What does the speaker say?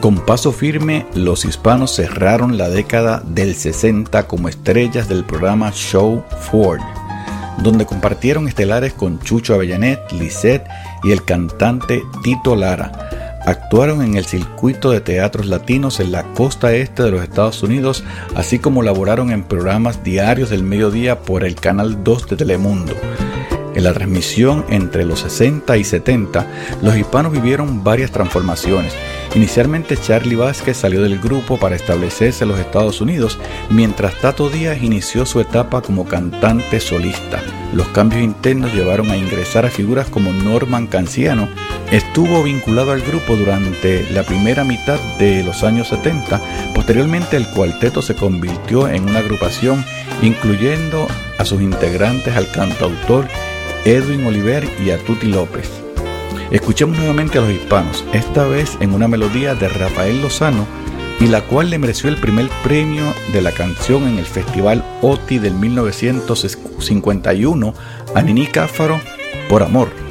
Con paso firme, los hispanos cerraron la década del 60 como estrellas del programa Show Ford, donde compartieron estelares con Chucho Avellanet, Lisette y el cantante Tito Lara. Actuaron en el circuito de teatros latinos en la costa este de los Estados Unidos, así como laboraron en programas diarios del mediodía por el Canal 2 de Telemundo. En la transmisión entre los 60 y 70, los hispanos vivieron varias transformaciones. Inicialmente Charly Vázquez salió del grupo para establecerse en los Estados Unidos, mientras Tato Díaz inició su etapa como cantante solista. Los cambios internos llevaron a ingresar a figuras como Norman Canciano. Estuvo vinculado al grupo durante la primera mitad de los años 70. Posteriormente el cuarteto se convirtió en una agrupación, incluyendo a sus integrantes al cantautor Edwin Oliver y a Tuti López. Escuchemos nuevamente a los hispanos, esta vez en una melodía de Rafael Lozano, y la cual le mereció el primer premio de la canción en el Festival OTI del 1951 a Niní Cáfaro, Por Amor.